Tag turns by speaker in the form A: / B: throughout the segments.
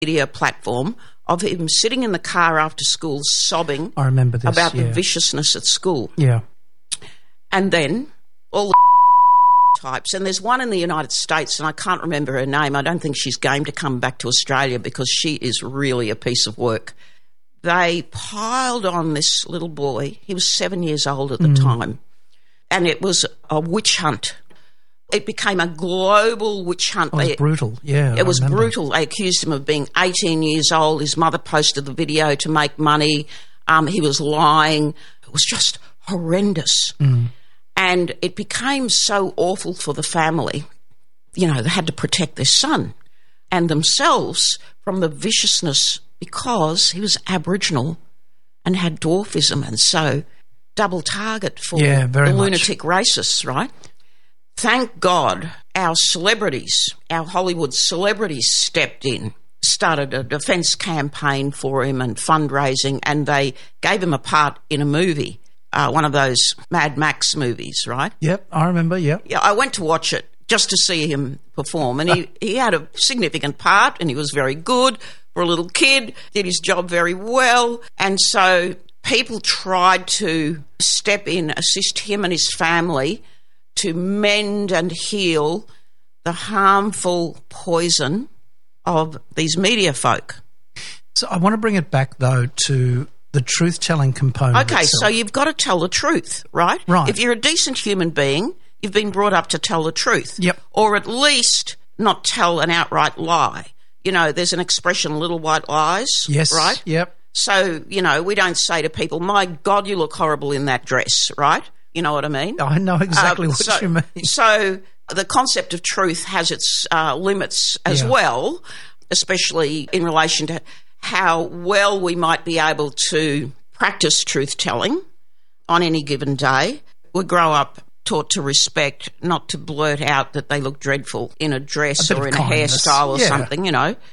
A: media platform of him sitting in the car after school sobbing.
B: I remember this,
A: about the viciousness at school.
B: Yeah.
A: And then all the types, and there's one in the United States, and I can't remember her name. I don't think she's game to come back to Australia because she is really a piece of work. They piled on this little boy. He was 7 years old at the time, and it was a witch hunt. It became a global witch hunt.
B: It was brutal, yeah.
A: It was brutal. They accused him of being 18 years old. His mother posted the video to make money. He was lying. It was just horrendous. And it became so awful for the family. You know, they had to protect their son and themselves from the viciousness because he was Aboriginal and had dwarfism, and so double target for the lunatic racists, right? Thank God our celebrities, our Hollywood celebrities stepped in, started a defence campaign for him and fundraising, and they gave him a part in a movie, one of those Mad Max movies, right?
B: Yep, I remember, yep.
A: Yeah, I went to watch it just to see him perform, and he had a significant part, and he was very good for a little kid, did his job very well, and so people tried to step in, assist him and his family to mend and heal the harmful poison of these media folk.
B: So I want to bring it back, though, to the truth-telling component.
A: Okay,
B: itself.
A: so you've got to tell the truth, right?
B: Right.
A: If you're a decent human being, you've been brought up to tell the truth.
B: Yep.
A: Or at least not tell an outright lie. You know, there's an expression, little white lies,
B: yes,
A: right?
B: Yep.
A: So, you know, we don't say to people, my God, you look horrible in that dress, right? You know what I mean?
B: I know exactly what you mean.
A: So the concept of truth has its limits as well, especially in relation to how well we might be able to practice truth-telling on any given day. We grow up taught to respect, not to blurt out that they look dreadful in a dress or in a hairstyle or something, you know.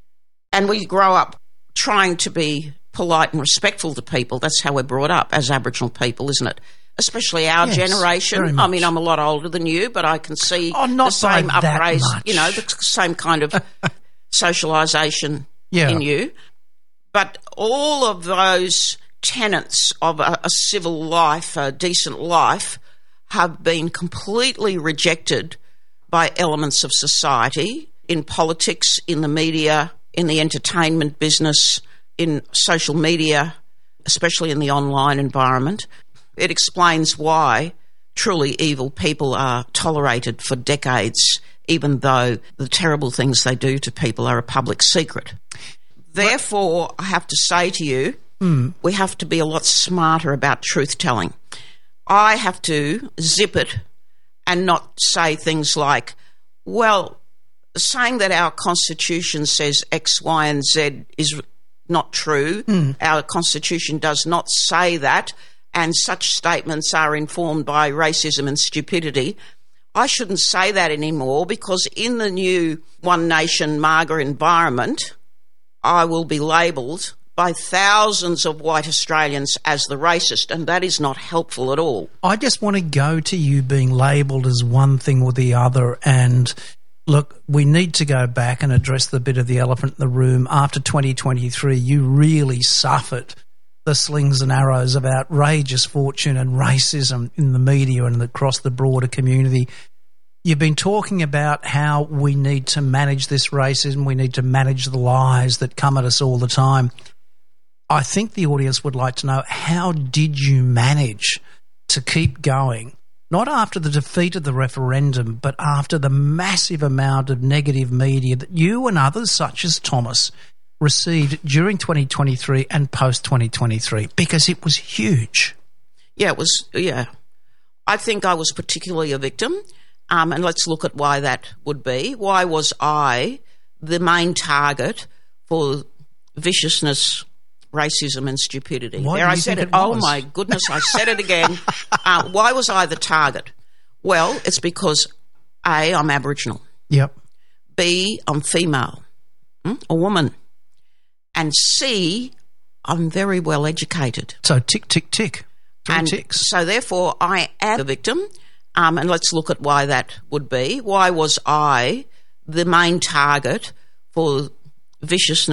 A: And we grow up trying to be polite and respectful to people. That's how we're brought up as Aboriginal people, isn't it? Especially our generation. I mean, I'm a lot older than you, but I can see the same upraised, you know, the same kind of socialisation in you. But all of those tenets of a civil life, a decent life, have been completely rejected by elements of society, in politics, in the media, in the entertainment business, in social media, especially in the online environment. It explains why truly evil people are tolerated for decades, even though the terrible things they do to people are a public secret. Therefore, I have to say to you, we have to be a lot smarter about truth-telling. I have to zip it and not say things like, well, saying that our Constitution says X, Y and Z is not true. Our Constitution does not say that, and such statements are informed by racism and stupidity. I shouldn't say that anymore because in the new One Nation MAGA environment, I will be labelled by thousands of white Australians as the racist, and that is not helpful at all.
B: I just want to go to you being labelled as one thing or the other, and look, we need to go back and address the bit of the elephant in the room. After 2023, you really suffered the slings and arrows of outrageous fortune and racism in the media and across the broader community. You've been talking about how we need to manage this racism, we need to manage the lies that come at us all the time. I think the audience would like to know, how did you manage to keep going, not after the defeat of the referendum, but after the massive amount of negative media that you and others such as Thomas received during 2023 and post-2023, because it was huge.
A: Yeah, it was, I think I was particularly a victim, and let's look at why that would be. Why was I the main target for viciousness, racism and stupidity?
B: There, I said it.
A: Oh, my goodness, I said it again. Why was I the target? Well, it's because, A, I'm Aboriginal.
B: Yep.
A: B, I'm female, a woman. And C, I'm very well educated.
B: So tick, tick, tick. Three ticks.
A: So therefore I am the victim, and let's look at why that would be. Why was I the main target for viciousness